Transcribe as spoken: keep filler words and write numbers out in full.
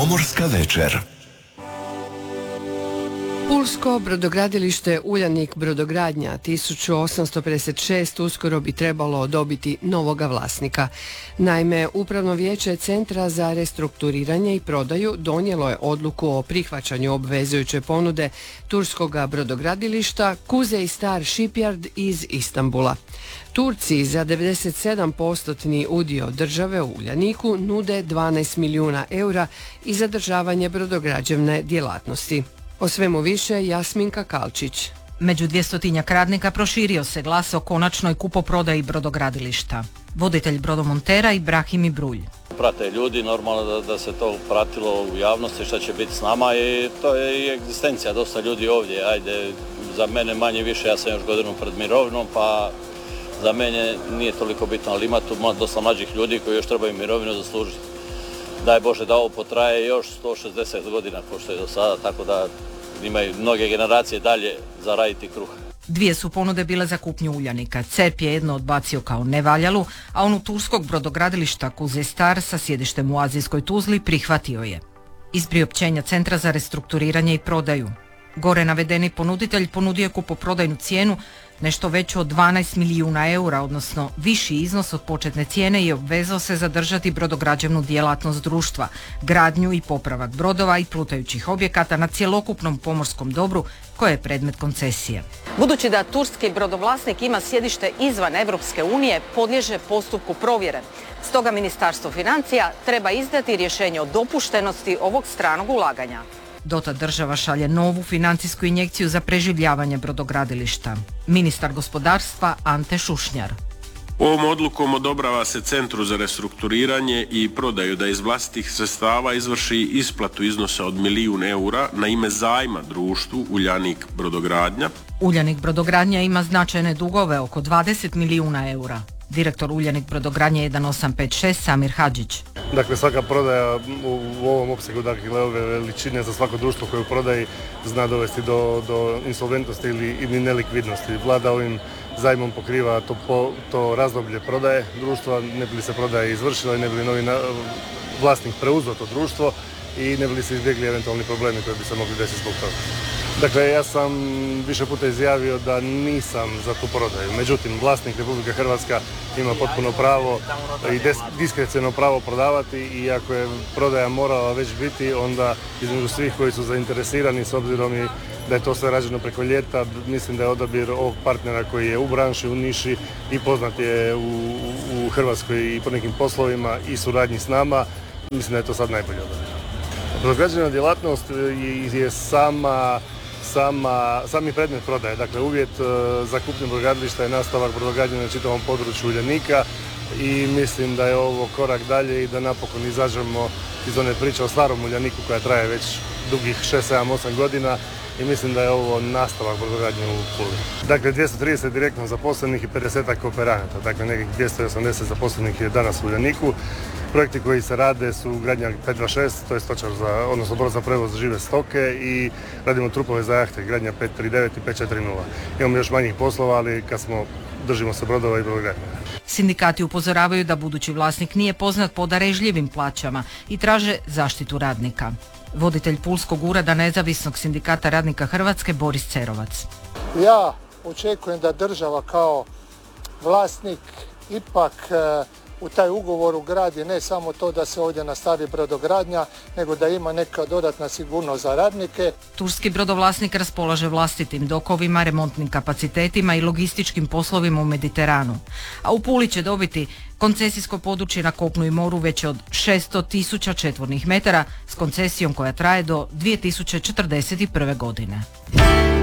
Pomorska večer. Pulsko brodogradilište Uljanik brodogradnja tisuću osamsto pedeset šest uskoro bi trebalo dobiti novoga vlasnika. Naime, Upravno vijeće Centra za restrukturiranje i prodaju donijelo je odluku o prihvaćanju obvezujuće ponude turskoga brodogradilišta Kuzey Star Shipyard iz Istanbula. Turci za devedeset sedam posto udio države u Uljaniku nude dvanaest milijuna eura i zadržavanje brodograđevne djelatnosti. O svemu više Jasminka Kalčić. Među dvjestotinjak radnika proširio se glas o konačnoj kupoprodaji brodogradilišta. Voditelj brodomontera Ibrahim Ibrulj. Prate ljudi, normalno da, da se to pratilo u javnosti šta će biti s nama i to je i egzistencija dosta ljudi ovdje. Ajde, za mene manje više, ja sam još godinu pred mirovinom, pa za mene nije toliko bitno, ali ima tu dosta mlađih ljudi koji još trebaju mirovinu zaslužiti. Daj Bože da ovo potraje još sto šezdeset godina ko što je do sada, tako da imaju mnoge generacije dalje za raditi kruh. Dvije su ponude bile za kupnju Uljanika. C E R P je jedno odbacio kao nevaljalu, a onu turskog brodogradilišta Kuzey Star sa sjedištem u azijskoj Tuzli prihvatio je. Iz priopćenja Centra za restrukturiranje i prodaju. Gore navedeni ponuditelj ponudio je kupoprodajnu cijenu nešto veću od dvanaest milijuna eura, odnosno viši iznos od početne cijene i obvezao se zadržati brodograđevnu djelatnost društva, gradnju i popravak brodova i plutajućih objekata na cjelokupnom pomorskom dobru koje je predmet koncesije. Budući da turski brodovlasnik ima sjedište izvan Europske unije, podliježe postupku provjere. Stoga Ministarstvo financija treba izdati rješenje o dopuštenosti ovog stranog ulaganja. Dotad država šalje novu financijsku injekciju za preživljavanje brodogradilišta. Ministar gospodarstva Ante Šušnjar. Ovom odlukom odobrava se Centru za restrukturiranje i prodaju da iz vlastitih sredstava izvrši isplatu iznosa od milijun eura na ime zajma društvu Uljanik brodogradnja. Uljanik brodogradnja ima značajne dugove, oko dvadeset milijuna eura. Direktor Uljanik brodogradnje jedan osam pet šest Samir Hadžić. Dakle, svaka prodaja u, u ovom opsegu, dakle, ove veličine za svako društvo koje u prodaji zna dovesti do, do insolventnosti ili, ili nelikvidnosti. Vlada ovim zajmom pokriva to, po, to razdoblje prodaje društva, ne bi li se prodaja izvršila i ne bi li novi na, vlasnik preuzeo to društvo i ne bi li se izbjegli eventualni problemi koji bi se mogli desiti zbog toga. Dakle, ja sam više puta izjavio da nisam za tu prodaju. Međutim, vlasnik Republika Hrvatska ima potpuno pravo i diskreciono pravo prodavati i ako je prodaja morala već biti, onda između svih koji su zainteresirani, s obzirom i da je to sve rađeno preko ljeta, mislim da je odabir ovog partnera koji je u branši, u niši i poznat je u, u Hrvatskoj i po nekim poslovima i suradnji s nama, mislim da je to sad najbolje odabir. Brodograđevna djelatnost je sama Sama, sami predmet prodaje. Dakle, uvjet uh, za kupnju brodogradilišta je nastavak brodogradnje na čitavom području Uljanika i mislim da je ovo korak dalje i da napokon izađemo iz one priče o starom Uljaniku koja traje već dugih šest, sedam, osam godina i mislim da je ovo nastavak brodogradnje u Puli. Dakle, dvjesto trideset direktno zaposlenih i pedeset kooperanata. Dakle, nekih dvjesto osamdeset zaposlenih je danas u Uljaniku. Projekti koji se rade su gradnja pet dva šest, to je stočar za, odnosno brod za prevoz žive stoke i radimo trupove za jahte, gradnja pet tri devet i pet četiri nula. Imamo još manjih poslova, ali kad smo, držimo se brodova i brodogradnje. Sindikati upozoravaju da budući vlasnik nije poznat po darežljivim plaćama i traže zaštitu radnika. Voditelj Pulskog ureda Nezavisnog sindikata radnika Hrvatske Boris Cerovac. Ja očekujem da država kao vlasnik ipak u taj ugovor ugradi ne samo to da se ovdje nastavi brodogradnja, nego da ima neka dodatna sigurnost za radnike. Turski brodovlasnik raspolaže vlastitim dokovima, remontnim kapacitetima i logističkim poslovima u Mediteranu. A u Puli će dobiti koncesijsko područje na kopnu i moru veće od šesto tisuća četvornih metara s koncesijom koja traje do dvije tisuće četrdeset prve godine.